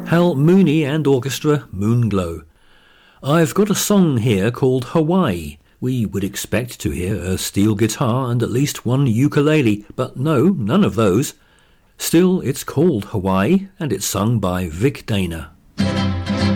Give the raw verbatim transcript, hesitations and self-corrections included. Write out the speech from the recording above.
Hal Mooney and Orchestra, Moonglow. I've got a song here called Hawaii. We would expect to hear a steel guitar and at least one ukulele, but no, none of those. Still, it's called Hawaii, and it's sung by Vic Dana.